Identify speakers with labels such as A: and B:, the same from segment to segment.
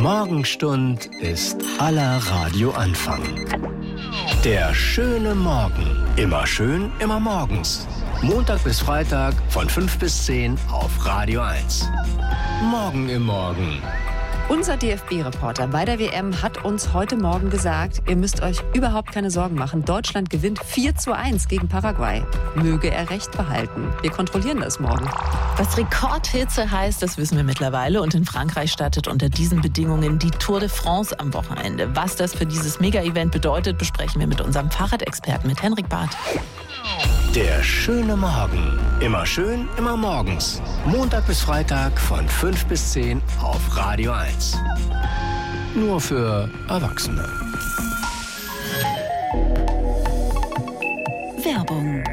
A: Morgenstund ist aller Radioanfang. Der schöne Morgen. Immer schön, immer morgens. Montag bis Freitag von 5 bis 10 auf Radio 1. Morgen im Morgen.
B: Unser DFB-Reporter bei der WM hat uns heute Morgen gesagt, ihr müsst euch überhaupt keine Sorgen machen. Deutschland gewinnt 4:1 gegen Paraguay. Möge er recht behalten. Wir kontrollieren das morgen.
C: Was Rekordhitze heißt, das wissen wir mittlerweile. Und in Frankreich startet unter diesen Bedingungen die Tour de France am Wochenende. Was das für dieses Mega-Event bedeutet, besprechen wir mit unserem Fahrradexperten, mit Henrik Barth.
A: Der schöne Morgen. Immer schön, immer morgens. Montag bis Freitag von 5 bis 10 auf Radio 1. Nur für Erwachsene.
D: Werbung.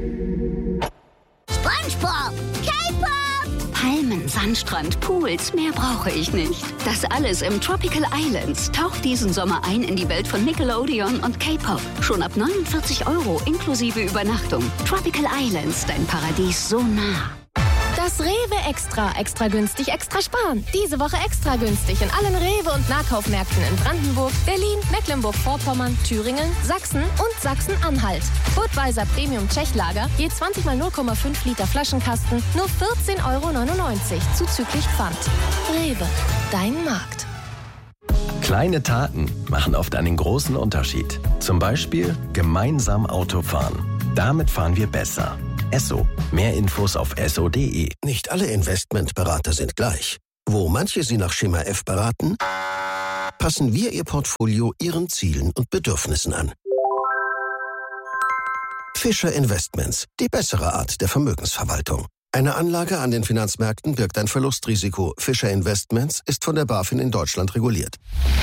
D: SpongeBob, K-Pop, Palmen, Sandstrand, Pools, mehr brauche ich nicht. Das alles im Tropical Islands. Taucht diesen Sommer ein in die Welt von Nickelodeon und K-Pop. Schon ab 49 € inklusive Übernachtung. Tropical Islands, dein Paradies so nah.
E: Das Rewe extra günstig, extra sparen. Diese Woche extra günstig in allen Rewe- und Nahkaufmärkten in Brandenburg, Berlin, Mecklenburg-Vorpommern, Thüringen, Sachsen und Sachsen-Anhalt. Budweiser Premium Tschechlager, je 20 mal 0,5 Liter Flaschenkasten, nur 14,99 € zuzüglich Pfand. Rewe, dein Markt.
F: Kleine Taten machen oft einen großen Unterschied. Zum Beispiel gemeinsam Auto fahren. Damit fahren wir besser. Esso. Mehr Infos auf esso.de.
G: Nicht alle Investmentberater sind gleich. Wo manche Sie nach Schema F beraten, passen wir Ihr Portfolio Ihren Zielen und Bedürfnissen an. Fischer Investments, die bessere Art der Vermögensverwaltung. Eine Anlage an den Finanzmärkten birgt ein Verlustrisiko. Fischer Investments ist von der BaFin in Deutschland reguliert.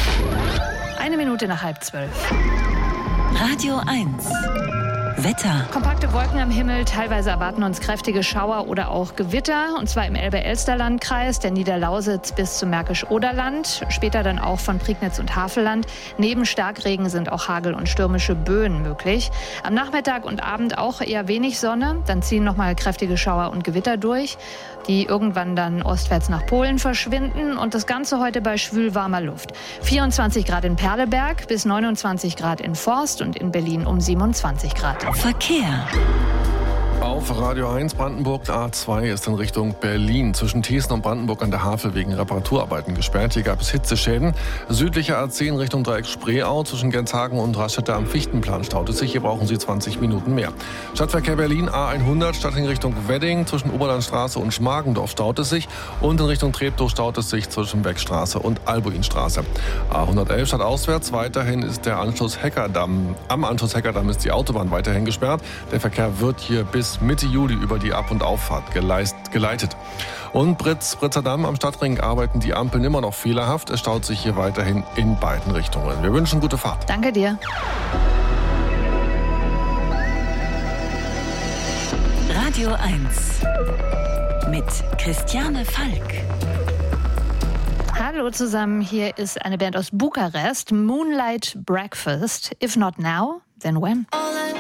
H: 11:01.
D: Radio 1. Wetter.
H: Kompakte Wolken am Himmel, teilweise erwarten uns kräftige Schauer oder auch Gewitter, und zwar im Elbe-Elster-Landkreis, der Niederlausitz bis zum Märkisch-Oderland, später dann auch von Prignitz und Havelland. Neben Starkregen sind auch Hagel und stürmische Böen möglich. Am Nachmittag und Abend auch eher wenig Sonne, dann ziehen nochmal kräftige Schauer und Gewitter durch, die irgendwann dann ostwärts nach Polen verschwinden, und das Ganze heute bei schwül-warmer Luft. 24 Grad in Perleberg, bis 29 Grad in Forst und in Berlin um 27 Grad.
D: Verkehr.
I: Auf Radio 1 Brandenburg A2 ist in Richtung Berlin zwischen Thießen und Brandenburg an der Havel wegen Reparaturarbeiten gesperrt. Hier gab es Hitzeschäden. Südliche A10 Richtung Dreieck Spreeau zwischen Genshagen und Raststätte am Fichtenplan staut es sich. Hier brauchen Sie 20 Minuten mehr. Stadtverkehr Berlin A100 Stadt in Richtung Wedding zwischen Oberlandstraße und Schmargendorf staut es sich. Und in Richtung Treptow staut es sich zwischen Beckstraße und Albuinstraße. A111 stadtauswärts weiterhin ist der Anschluss Heckerdamm. Am Anschluss Heckerdamm ist die Autobahn weiterhin gesperrt. Der Verkehr wird hier bis Mitte Juli über die Ab- und Auffahrt geleitet. Und Britzer Damm am Stadtring arbeiten die Ampeln immer noch fehlerhaft. Es staut sich hier weiterhin in beiden Richtungen. Wir wünschen gute Fahrt.
H: Danke dir.
D: Radio 1 mit Christiane Falk.
H: Hallo zusammen, hier ist eine Band aus Bukarest, Moonlight Breakfast. If not now, then when?
E: All I